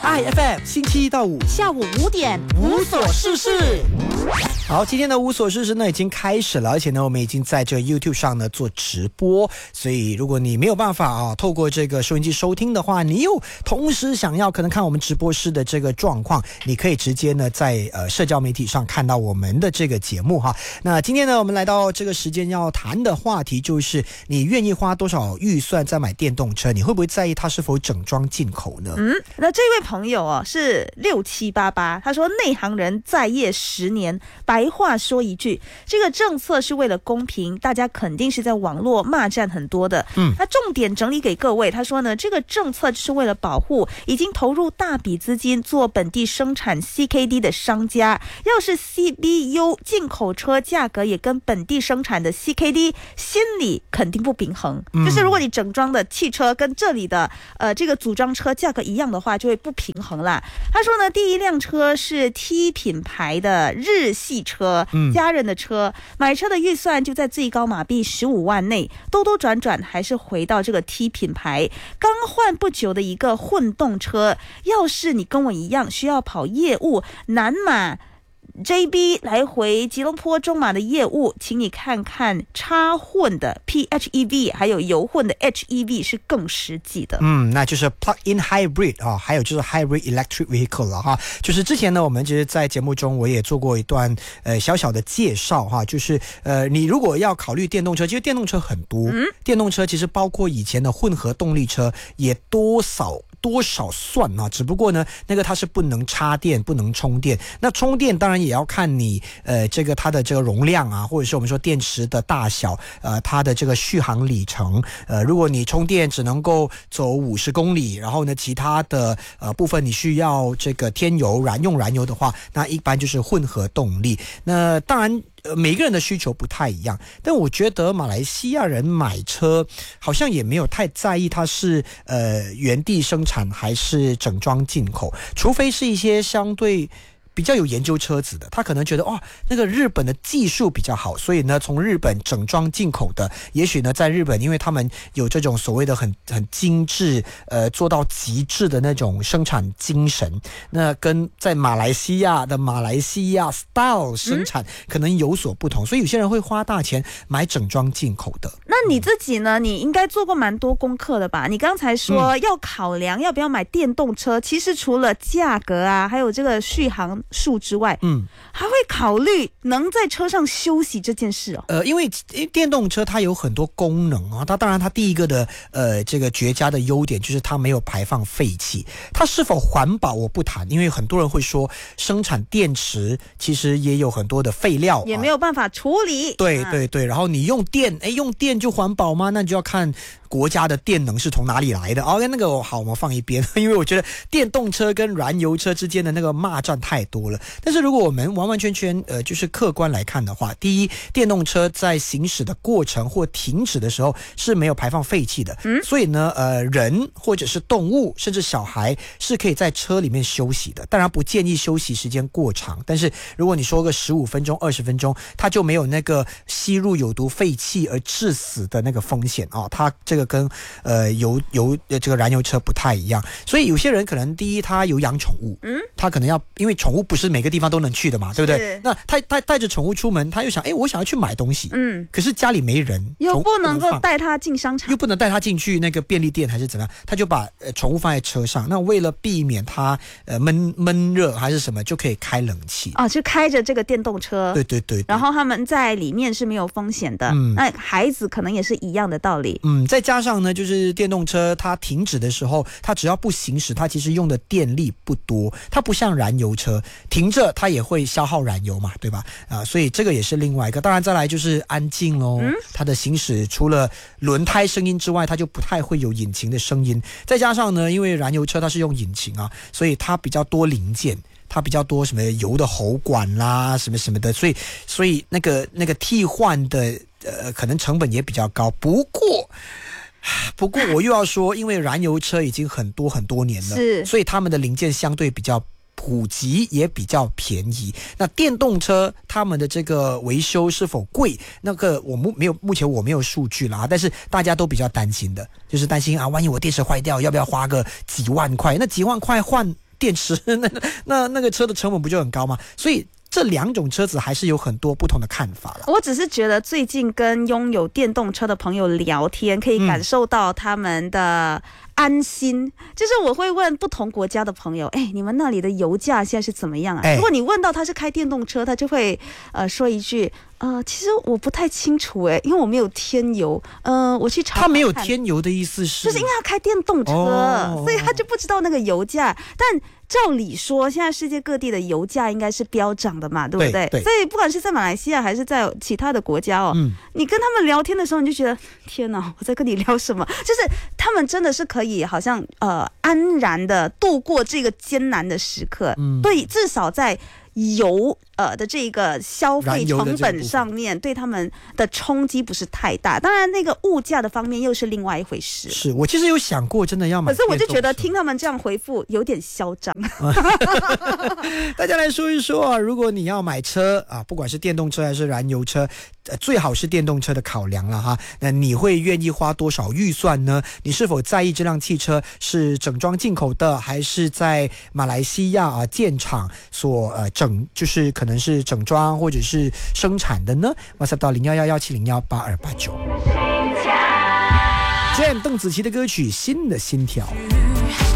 IFM 星期一到五下午5点无所事事。好，今天的无所事事呢已经开始了，而且呢我们已经在这个 YouTube 上呢做直播，所以如果你没有办法透过这个收音机收听的话，你又同时想要可能看我们直播室的这个状况，你可以直接呢在社交媒体上看到我们的这个节目哈。那今天呢我们来到这个时间要谈的话题就是你愿意花多少预算在买电动车，你会不会在意它是否整装进口呢？ 那这位朋友是6788，他说内行人在业10年，白话说一句，这个政策是为了公平，大家肯定是在网络骂战很多的。他重点整理给各位，他说呢，这个政策就是为了保护已经投入大笔资金做本地生产 CKD 的商家，要是 CBU 进口车价格也跟本地生产的 CKD， 心里肯定不平衡。就是如果你整装的汽车跟这里的这个组装车价格一样的话，就会不平衡啦。他说呢，第一辆车是 T 品牌的日系车，家人的车，买车的预算就在最高马币15万内，兜兜转转还是回到这个 T 品牌。刚换不久的一个混动车，要是你跟我一样需要跑业务，南马JB 来回吉隆坡中马的业务，请你看看插混的 PHEV 还有油混的 HEV 是更实际的。 那就是 plug-in hybrid 还有就是 hybrid electric vehicle 了哈。就是之前呢我们其实在节目中我也做过一段小小的介绍哈，就是你如果要考虑电动车，其实电动车很多，电动车其实包括以前的混合动力车也多少算啊，只不过呢那个它是不能插电不能充电，那充电当然也要看你这个它的这个容量啊，或者是我们说电池的大小，它的这个续航里程，如果你充电只能够走50公里，然后呢其他的部分你需要这个添油燃油的话，那一般就是混合动力。那当然每个人的需求不太一样，但我觉得马来西亚人买车好像也没有太在意它是原地生产还是整装进口，除非是一些相对比较有研究车子的，他可能觉得那个日本的技术比较好，所以呢从日本整装进口的，也许呢在日本因为他们有这种所谓的很精致做到极致的那种生产精神，那跟在马来西亚 style 生产可能有所不同，所以有些人会花大钱买整装进口的。 那你自己呢，你应该做过蛮多功课的吧？你刚才说要考量要不要买电动车，其实除了价格啊还有这个续航数之外，还会考虑能在车上休息这件事因为电动车它有很多功能啊，它当然它第一个的这个绝佳的优点就是它没有排放废气。它是否环保我不谈，因为很多人会说生产电池其实也有很多的废料， 也没有办法处理。 对，然后你用电就环保吗？那你就要看国家的电能是从哪里来的。那个好，我们放一边，因为我觉得电动车跟燃油车之间的那个骂战太多了。但是如果我们完完全全就是客观来看的话，第一，电动车在行驶的过程或停止的时候是没有排放废气的，所以呢人或者是动物甚至小孩是可以在车里面休息的。当然不建议休息时间过长，但是如果你说个15分钟20分钟，它就没有那个吸入有毒废气而致死的那个风险它这个跟这个燃油车不太一样。所以有些人可能第一他有养宠物，他可能要，因为宠物不是每个地方都能去的嘛，对不对？那他带着宠物出门，他又想我想要去买东西，可是家里没人， 又不能够带他进商场， 又不能带他进去那个便利店还是怎么样，他就把宠物放在车上。那为了避免他闷热还是什么，就可以开冷气就开着这个电动车， 对， 然后他们在里面是没有风险的。那孩子可能也是一样的道理。 再加上呢就是电动车它停止的时候，它只要不行驶，它其实用的电力不多，它不像燃油车停着它也会消耗燃油嘛，对吧？所以这个也是另外一个。当然再来就是安静咯，它的行驶除了轮胎声音之外，它就不太会有引擎的声音。再加上呢因为燃油车它是用引擎所以它比较多零件，它比较多什么油的喉管啦什么什么的，所以那个替换的可能成本也比较高。不过我又要说，因为燃油车已经很多年了，所以他们的零件相对比较普及，也比较便宜。那电动车他们的这个维修是否贵？那个目前我没有数据啦，但是大家都比较担心的，就是担心万一我电池坏掉，要不要花个几万块？那几万块换电池，那个车的成本不就很高吗？所以这两种车子还是有很多不同的看法了。 我只是觉得最近跟拥有电动车的朋友聊天，可以感受到他们的安心。就是我会问不同国家的朋友，你们那里的油价现在是怎么样啊？如果你问到他是开电动车，他就会说一句，其实我不太清楚因为我没有添油。我去查看。 他没有添油的意思是， 就是因为他开电动车，所以他就不知道那个油价。但照理说，现在世界各地的油价应该是飙涨的嘛，对不对？所以不管是在马来西亚还是在其他的国家你跟他们聊天的时候，你就觉得天哪，我在跟你聊什么？就是他们真的是可以好像安然的度过这个艰难的时刻。对，至少在油的这个消费成本上面对他们的冲击不是太大，当然那个物价的方面又是另外一回事。 是我其实有想过真的要买， 可是我就觉得听他们这样回复有点嚣张。 大家来说一说如果你要买车不管是电动车还是燃油车，最好是电动车的考量了哈。那你会愿意花多少预算呢？你是否在意这辆汽车是整装进口的，还是在马来西亚建厂所就是可能是整装或者是生产的呢？ WhatsApp 到0111701829。Jam 邓紫棋的歌曲《新的心跳》。